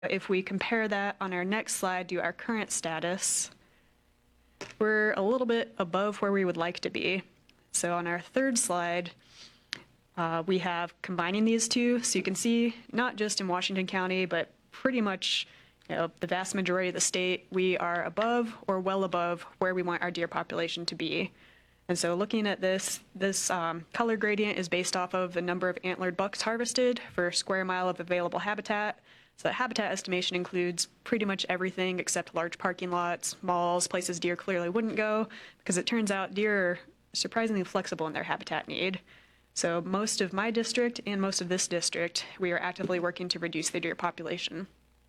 If we compare that on our next slide to our current status, we're a little bit above where we would like to be. So on our third slide, we have combining these two. So you can see not just in Washington County, but pretty much the vast majority of the state, we are above or well above where we want our deer population to be. And so looking at this color gradient is based off of the number of antlered bucks harvested for square mile of available habitat. So that habitat estimation includes pretty much everything except large parking lots, malls, places deer clearly wouldn't go, because it turns out deer are surprisingly flexible in their habitat need. So most of my district and most of this district, we are actively working to reduce the deer population.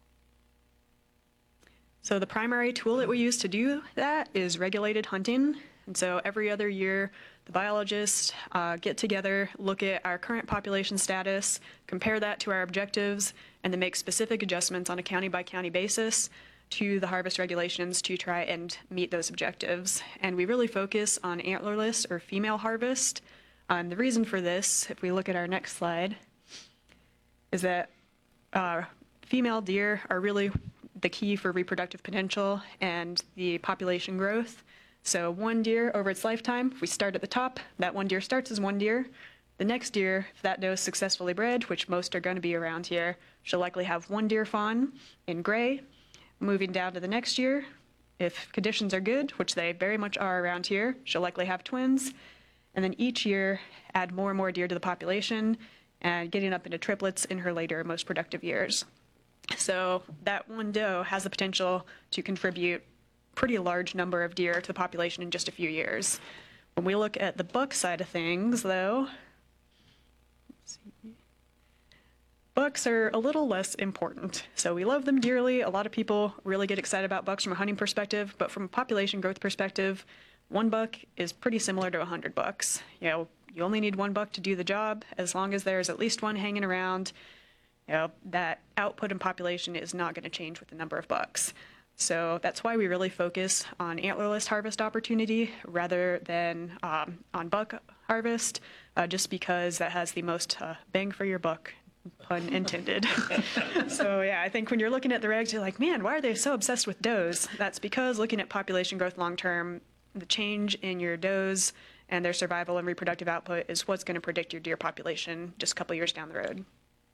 So the primary tool that we use to do that is regulated hunting. And so every other year, the biologists get together, look at our current population status, compare that to our objectives, and then make specific adjustments on a county-by-county basis to the harvest regulations to try and meet those objectives. And we really focus on antlerless or female harvest. The reason for this, if we look at our next slide, is that female deer are really the key for reproductive potential and the population growth. So one deer over its lifetime, if we start at the top, that one deer starts as one deer. The next deer, if that doe is successfully bred, which most are going to be around here, she'll likely have one deer fawn in gray. Moving down to the next year, if conditions are good, which they very much are around here, she'll likely have twins. And then each year, add more and more deer to the population and getting up into triplets in her later, most productive years. So that one doe has the potential to contribute pretty large number of deer to the population in just a few years. When we look at the buck side of things, though, bucks are a little less important. So we love them dearly. A lot of people really get excited about bucks from a hunting perspective, but from a population growth perspective, one buck is pretty similar to 100 bucks. You only need one buck to do the job. As long as there's at least one hanging around, that output in population is not going to change with the number of bucks. So that's why we really focus on antlerless harvest opportunity rather than on buck harvest, just because that has the most bang for your buck, pun intended. So yeah, I think when you're looking at the regs, you're like, man, why are they so obsessed with does? That's because looking at population growth long-term, the change in your does and their survival and reproductive output is what's going to predict your deer population just a couple years down the road.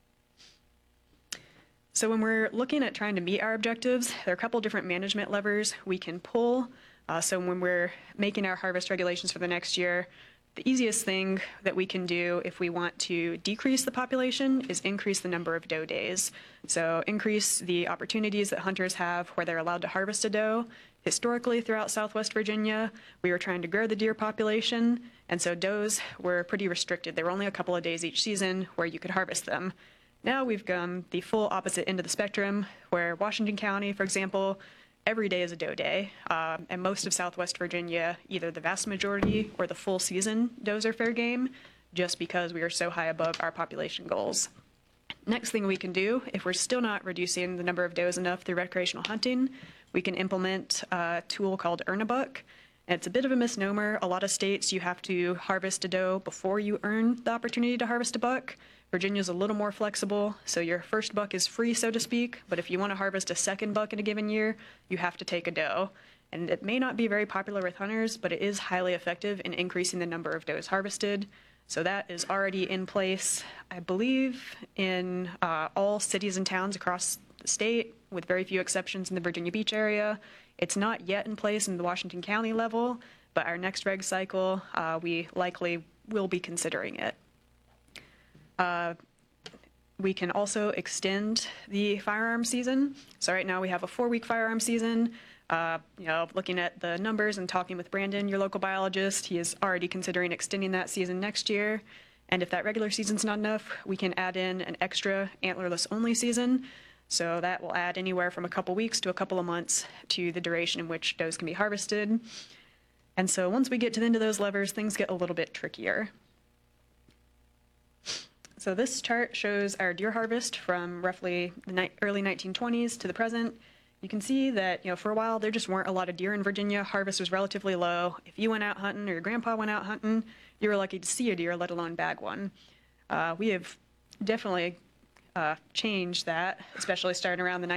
So when we're looking at trying to meet our objectives, there are a couple different management levers we can pull. So when we're making our harvest regulations for the next year, the easiest thing that we can do if we want to decrease the population is increase the number of doe days. So increase the opportunities that hunters have where they're allowed to harvest a doe. Historically, throughout Southwest Virginia, we were trying to grow the deer population, and so does were pretty restricted. There were only a couple of days each season where you could harvest them. Now we've gone the full opposite end of the spectrum, where Washington County, for example, every day is a doe day. And most of Southwest Virginia, either the vast majority or the full season does are fair game, just because we are so high above our population goals. Next thing we can do, if we're still not reducing the number of does enough through recreational hunting, we can implement a tool called Earn a Buck. It's a bit of a misnomer. A lot of states, you have to harvest a doe before you earn the opportunity to harvest a buck. Virginia's a little more flexible, so your first buck is free, so to speak, but if you want to harvest a second buck in a given year, you have to take a doe. And it may not be very popular with hunters, but it is highly effective in increasing the number of does harvested. So that is already in place, I believe, in all cities and towns across the state, with very few exceptions in the Virginia Beach area. It's not yet in place in the Washington County level, but our next reg cycle, we likely will be considering it. We can also extend the firearm season. So right now we have a 4-week firearm season. Looking at the numbers and talking with Brandon, your local biologist, he is already considering extending that season next year. And if that regular season's not enough, we can add in an extra antlerless only season. So that will add anywhere from a couple weeks to a couple of months to the duration in which does can be harvested. And so once we get to the end of those levers, things get a little bit trickier. So this chart shows our deer harvest from roughly the early 1920s to the present. You can see that, for a while there just weren't a lot of deer in Virginia. Harvest was relatively low. If you went out hunting or your grandpa went out hunting, you were lucky to see a deer, let alone bag one. We have definitely change that, especially starting around the